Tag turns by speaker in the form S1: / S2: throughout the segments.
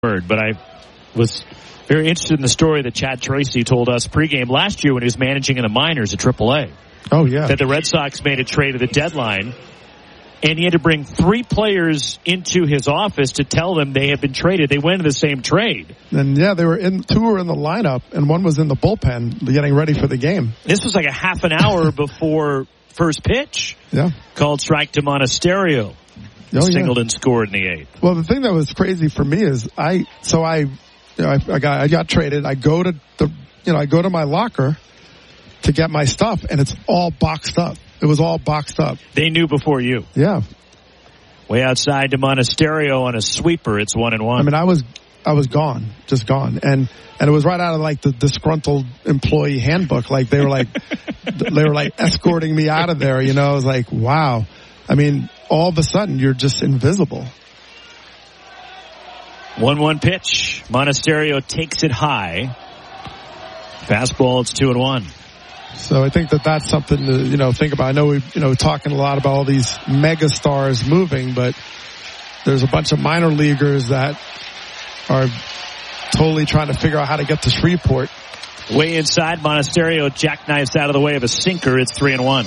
S1: But I was very interested in the story that Chad Tracy told us pregame last year when he was managing in the minors at AAA.
S2: Oh, yeah.
S1: That the Red Sox made a trade at the deadline, and he had to bring 3 players into his office to tell them they had been traded. They went to the same trade.
S2: And, yeah, 2 were in the lineup, and 1 was in the bullpen getting ready for the game.
S1: This was like a half an hour before first pitch.
S2: Yeah. Called
S1: strike to Monasterio. Singleton scored in the 8th.
S2: Well, the thing that was crazy for me is I got traded. I go to my locker to get my stuff, and it's all boxed up. It was all boxed up.
S1: They knew before you.
S2: Yeah.
S1: Way outside to Monasterio on a sweeper. It's 1-1.
S2: I mean, I was gone, just gone, and it was right out of like the disgruntled employee handbook. Like they were like escorting me out of there. You know, I was like, wow. I mean, all of a sudden you're just invisible.
S1: 1-1 pitch. Monasterio takes it high. Fastball. It's 2-1.
S2: So I think that's something to, think about. I know we're talking a lot about all these mega stars moving, but there's a bunch of minor leaguers that are totally trying to figure out how to get to Shreveport.
S1: Way inside, Monasterio jackknifes out of the way of a sinker. It's 3-1.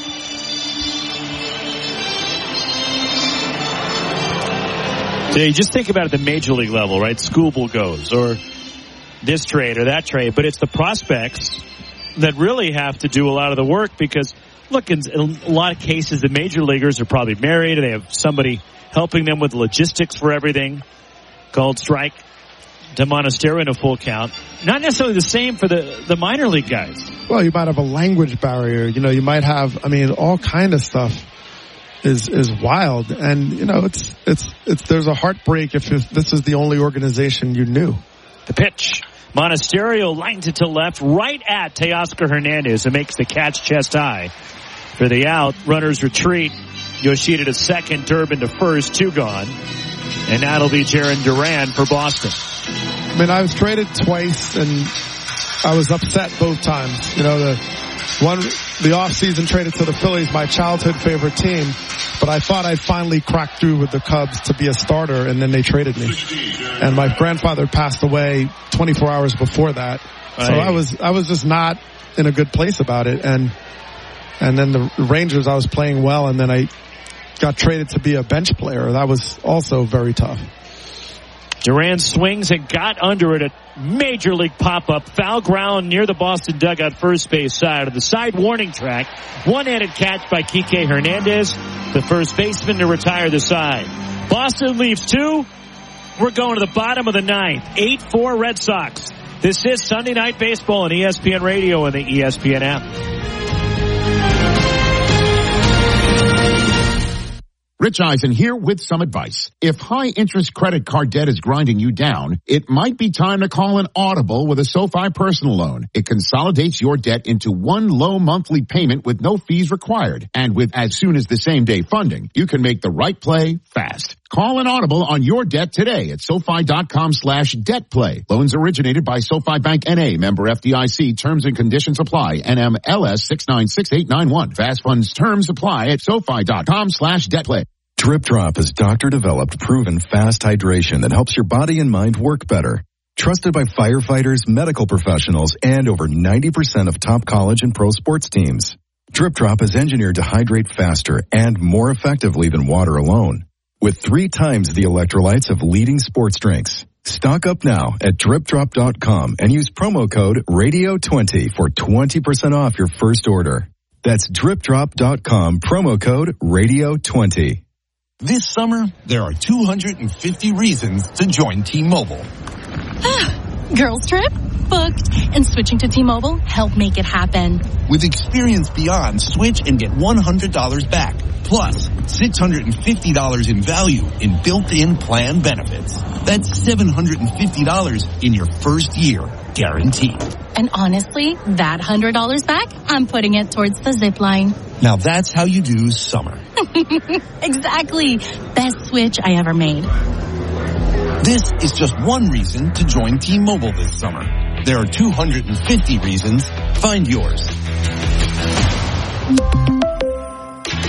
S1: So you just think about it at the major league level, right? Skubal goes, or this trade or that trade, but it's the prospects that really have to do a lot of the work because, look, in a lot of cases, the major leaguers are probably married. They have somebody helping them with logistics for everything. Called strike to Monasterio in a full count. Not necessarily the same for the minor league guys.
S2: Well, you might have a language barrier. You might have, all kind of stuff is wild. And, there's a heartbreak if this is the only organization you knew.
S1: The pitch. Monasterio lines it to left, right at Teoscar Hernandez, and makes the catch chest high for the out. Runners retreat. Yoshida to second, Durbin to first, 2 gone. And that'll be Jarren Duran for Boston.
S2: I was traded twice, and I was upset both times. The off-season traded to the Phillies, my childhood favorite team, but I thought I'd finally crack through with the Cubs to be a starter, and then they traded me. And my grandfather passed away 24 hours before that. So I was just not in a good place about it. And then the Rangers, I was playing well, and then I got traded to be a bench player. That was also very tough.
S1: Duran swings and got under it. A major league pop-up. Foul ground near the Boston dugout first base side of the side warning track. One-handed catch by Kike Hernandez, the first baseman, to retire the side. Boston leaves 2. We're going to the bottom of the 9th. 8-4 Red Sox. This is Sunday Night Baseball on ESPN Radio and the ESPN app.
S3: Rich Eisen here with some advice. If high-interest credit card debt is grinding you down, it might be time to call an Audible with a SoFi personal loan. It consolidates your debt into one low monthly payment with no fees required. And with as soon as the same day funding, you can make the right play fast. Call an Audible on your debt today at SoFi.com/debtplay. Loans originated by SoFi Bank N.A. Member FDIC. Terms and conditions apply. NMLS 696891. Fast funds terms apply at SoFi.com/debtplay.
S4: Drip Drop is doctor-developed, proven fast hydration that helps your body and mind work better. Trusted by firefighters, medical professionals, and over 90% of top college and pro sports teams. Drip Drop is engineered to hydrate faster and more effectively than water alone, with 3 times the electrolytes of leading sports drinks. Stock up now at DripDrop.com and use promo code RADIO20 for 20% off your first order. That's DripDrop.com, promo code RADIO20.
S5: This summer, there are 250 reasons to join T-Mobile.
S6: Girls trip? Booked. And switching to T-Mobile helped make it happen.
S5: With Experience Beyond, switch and get $100 back. Plus, $650 in value in built-in plan benefits. That's $750 in your first year, guaranteed.
S6: And honestly, that $100 back, I'm putting it towards the zip line.
S5: Now that's how you do summer.
S6: Exactly. Best switch I ever made.
S5: This is just one reason to join T-Mobile this summer. There are 250 reasons. Find yours.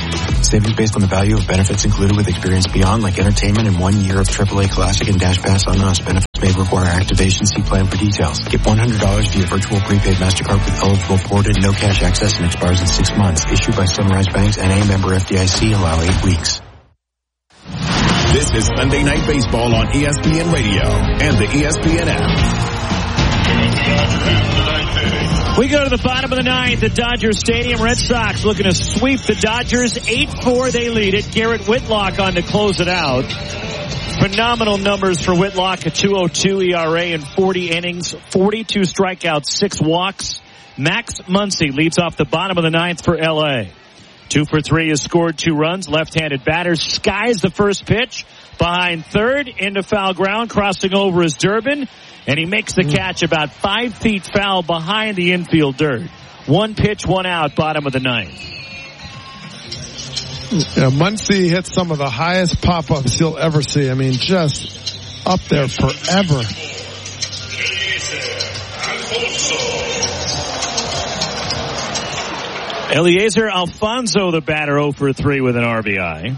S7: Savings based on the value of benefits included with Experience Beyond, like entertainment and 1 year of AAA Classic and Dash Pass on us. Benefits may require activation. See plan for details. Get $100 via virtual prepaid MasterCard with eligible ported, no cash access, and expires in 6 months. Issued by Sunrise Banks, N.A. member FDIC. Allow 8 weeks.
S3: This is Sunday Night Baseball on ESPN Radio and the ESPN app.
S1: We go to the bottom of the ninth at Dodger Stadium. Red Sox looking to sweep the Dodgers. 8-4 they lead it. Garrett Whitlock on to close it out. Phenomenal numbers for Whitlock, a 2.02 ERA in 40 innings, 42 strikeouts, 6 walks. Max Muncy leads off the bottom of the ninth for L.A. 2 for 3 has scored 2 runs. Left-handed batter skies the first pitch. Behind third, into foul ground, crossing over is Durbin. And he makes the catch about 5 feet foul behind the infield dirt. 1 pitch, 1 out, bottom of the ninth.
S2: Yeah, Muncy hits some of the highest pop-ups you'll ever see. I mean, just up there forever.
S1: Eliezer Alfonso, the batter, 0 for 3 with an RBI.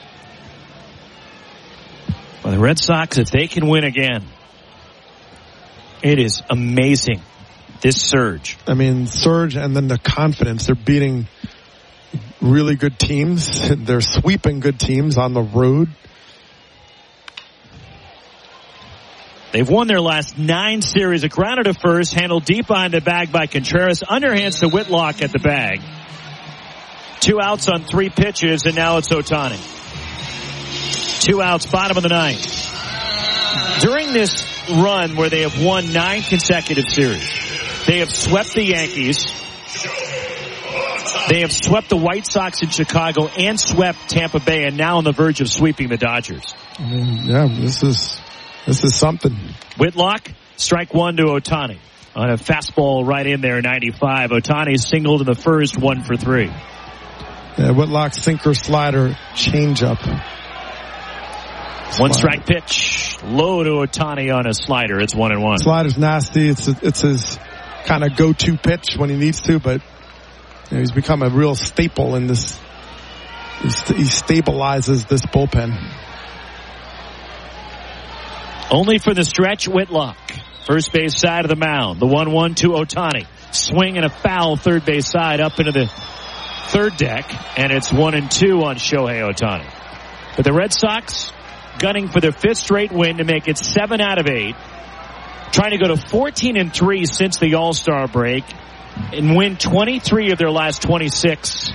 S1: Well, the Red Sox, if they can win again, it is amazing, this surge.
S2: I mean, surge and then the confidence. They're beating really good teams. They're sweeping good teams on the road.
S1: They've won their last 9 series. A grounded to first, handled deep behind the bag by Contreras. Underhands to Whitlock at the bag. 2 outs on 3 pitches, and now it's Ohtani. 2 outs, bottom of the ninth. During this run where they have won 9 consecutive series, they have swept the Yankees, they have swept the White Sox in Chicago, and swept Tampa Bay, and now on the verge of sweeping the Dodgers.
S2: I mean, yeah, this is something.
S1: Whitlock, strike 1 to Ohtani on a fastball right in there, 95. Ohtani singled in the first, 1 for 3.
S2: Yeah, Whitlock, sinker, slider, changeup.
S1: 1 strike pitch, low to Ohtani on a slider. It's 1-1.
S2: Slider's nasty. It's his kind of go-to pitch when he needs to, but you know, he's become a real staple in this. He stabilizes this bullpen. Only
S1: for the stretch, Whitlock. First base side of the mound. The 1-1 to Ohtani. Swing and a foul third base side up into the third deck, and it's 1-2 on Shohei Ohtani. But the Red Sox gunning for their 5th straight win to make it 7 out of 8. Trying to go to 14-3 since the All-Star break and win 23 of their last 26.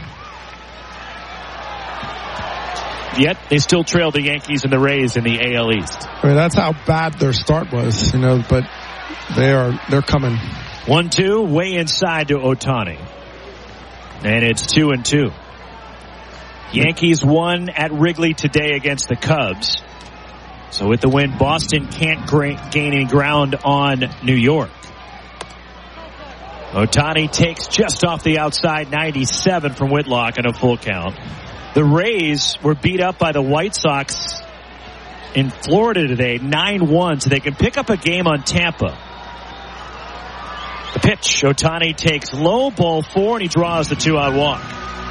S1: Yet they still trail the Yankees and the Rays in the AL East.
S2: I mean, that's how bad their start was, you know, but they're coming.
S1: 1-2 way inside to Ohtani. And it's 2-2. Yankees won at Wrigley today against the Cubs. So with the win, Boston can't gain any ground on New York. Ohtani takes just off the outside, 97 from Whitlock on a full count. The Rays were beat up by the White Sox in Florida today, 9-1, so they can pick up a game on Tampa. The pitch, Ohtani takes low, ball 4, and he draws the 2-out walk.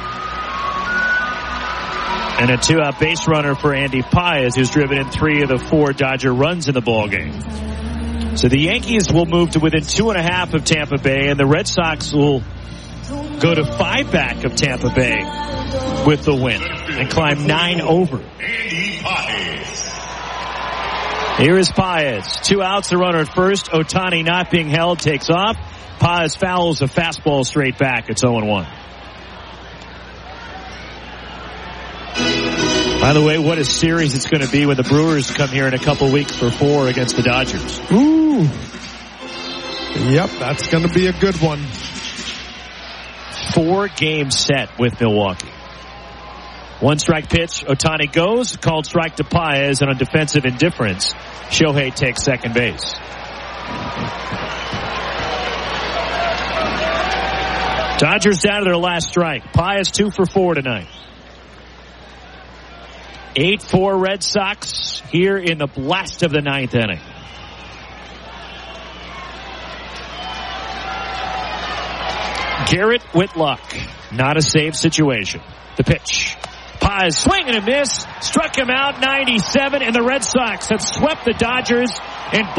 S1: And a 2-out base runner for Andy Paez, who's driven in 3 of the 4 Dodger runs in the ballgame. So the Yankees will move to within 2.5 of Tampa Bay, and the Red Sox will go to 5 back of Tampa Bay with the win and climb 9 over. Here is Paez. 2 outs, the runner at first. Ohtani not being held, takes off. Paez fouls a fastball straight back. It's 0-1. By the way, what a series it's going to be when the Brewers come here in a couple weeks for 4 against the Dodgers.
S2: Ooh. Yep, that's going to be a good one.
S1: 4-game set with Milwaukee. 1 strike pitch. Ohtani goes. Called strike to Paez, and on defensive indifference, Shohei takes second base. Dodgers down to their last strike. Paez 2 for 4 tonight. 8-4 Red Sox here in the blast of the 9th inning. Garrett Whitlock. Not a save situation. The pitch. Diaz, swing and a miss, struck him out 97, and the Red Sox have swept the Dodgers and